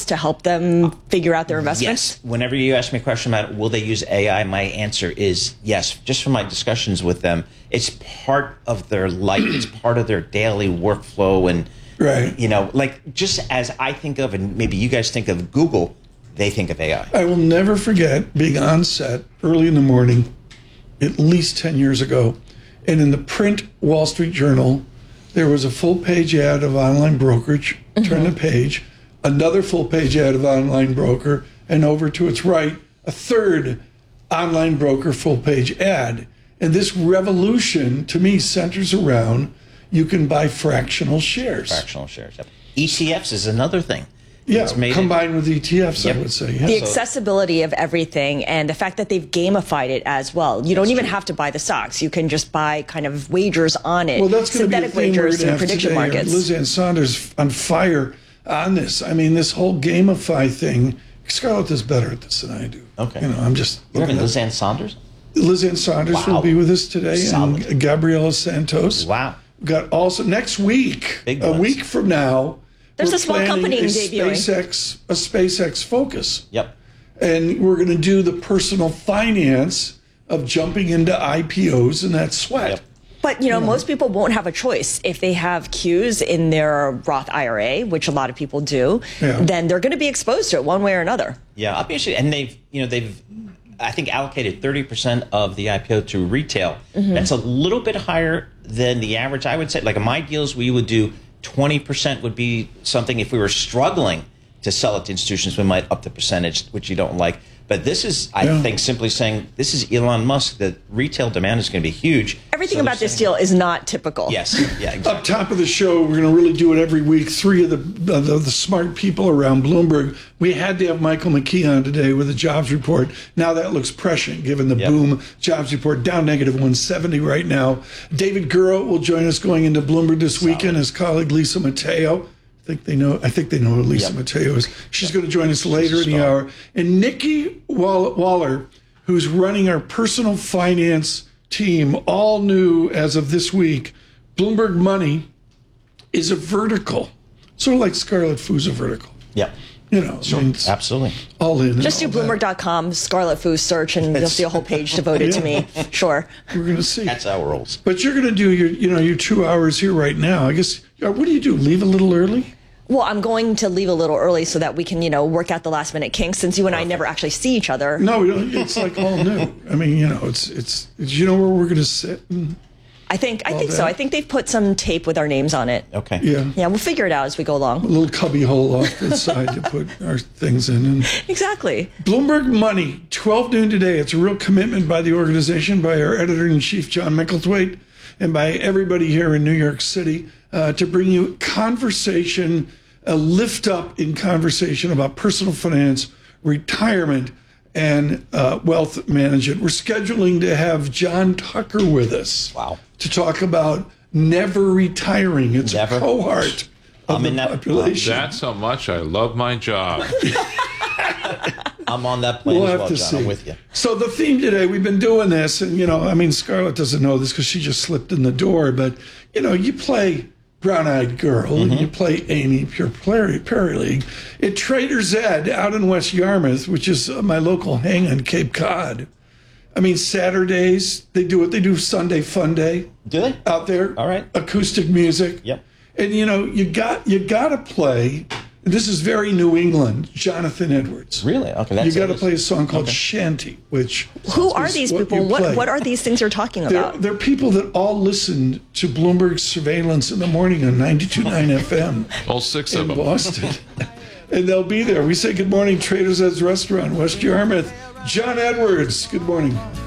ETFs to help them figure out their investments? Yes. Whenever you ask me a question about will they use AI, my answer is yes. Just from my discussions with them, it's part of their life. It's part of their daily workflow. And, like just as I think of, and maybe you guys think of Google, they think of AI. I will never forget being on set early in the morning, at least 10 years ago, and in the print Wall Street Journal, there was a full-page ad of online brokerage. Turn the page, another full-page ad of online broker, and over to its right, a third online broker full-page ad. And this revolution, to me, centers around you can buy fractional shares. Fractional shares, yep. ETFs is another thing. Yeah, combined with ETFs, I would say. Yeah. The accessibility of everything and the fact that they've gamified it as well. You don't even have to buy the stocks. You can just buy kind of wagers on it. Well, that's going to be a thing wagers we're and prediction today. markets. Liz Ann Saunders on fire on this. I mean, this whole gamify thing. Scarlett is better at this than I do. Okay. I'm just. You're having Liz Ann Saunders? Liz Ann Saunders will be with us today, Solid. and Gabriela Santos. Wow. Got also next week, a week from now. There's a small company debuting. A SpaceX Focus. Yep. And we're going to do the personal finance of jumping into IPOs and that sweat. Yep. But, most people won't have a choice. If they have Qs in their Roth IRA, which a lot of people do, then they're going to be exposed to it one way or another. Yeah, obviously. And they've I think, allocated 30% of the IPO to retail. That's a little bit higher than the average. I would say, like in my deals, we would do 20% would be something if we were struggling to sell it to institutions, we might up the percentage, which you don't like. But this is, I think, simply saying this is Elon Musk, that retail demand is going to be huge. Everything about this deal is not typical. Yes. Yeah, exactly. Up top of the show, we're going to really do it every week. Three of the smart people around Bloomberg. We had to have Michael McKee on today with a jobs report. Now that looks prescient, given the boom jobs report, down negative 170 right now. David Gura will join us going into Bloomberg this weekend. His colleague Lisa Mateo. I think they know who Lisa Mateo is. She's going to join us later in the hour. And Nikki Waller, who's running our personal finance team, all new as of this week. Bloomberg Money is a vertical, sort of like Scarlet Foo's a vertical. Yep. Absolutely. All in. Just do Bloomberg.com, Scarlet Foo search, and you'll see a whole page devoted to me. Sure. We're going to see. That's how it rolls. But you're going to do your 2 hours here right now. I guess, what do you do? Leave a little early? Well, I'm going to leave a little early so that we can, work out the last minute kinks, since you and I never actually see each other. No, it's like all new. I mean, it's where we're going to sit. I think so. I think they've put some tape with our names on it. Okay. Yeah, we'll figure it out as we go along. A little cubby hole off to the side to put our things in. Exactly. Bloomberg Money, 12 noon today. It's a real commitment by the organization, by our editor-in-chief, John Micklethwaite, and by everybody here in New York City to bring you conversation, a lift up in conversation about personal finance, retirement, and wealth management. We're scheduling to have John Tucker with us. Wow. To talk about never retiring. It's a cohort of the population. That's how much I love my job. I'm on that plane as well, John. See. I'm with you. So the theme today, we've been doing this, and Scarlett doesn't know this because she just slipped in the door, but you play Brown-Eyed Girl and you play Amy Pure Prairie League at Trader's Ed out in West Yarmouth, which is my local hang on Cape Cod. Saturdays they do it. They do Sunday Fun Day. Do they out there? All right. Acoustic music. Yep. And you got to play. This is very New England. Jonathan Edwards. Really? Okay. That's you got to play a song called Shanty. Who are these people? What are these things you're talking about? They're people that all listen to Bloomberg Surveillance in the morning on 92.9 FM. All six of them. In Boston. And they'll be there. We say good morning, Trader's Ed's Restaurant, West Yarmouth. John Edwards, good morning.